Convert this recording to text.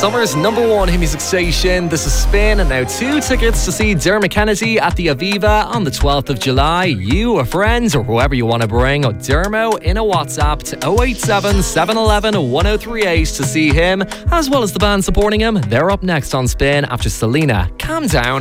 Summer's #1 hit music station. This is Spin, and now 2 tickets to see Dermot Kennedy at the Aviva on the 12th of July. You, a friend, or whoever you want to bring, Dermo in a WhatsApp to 087 711 1038 to see him, as well as the band supporting him. They're up next on Spin after Selena. Calm down.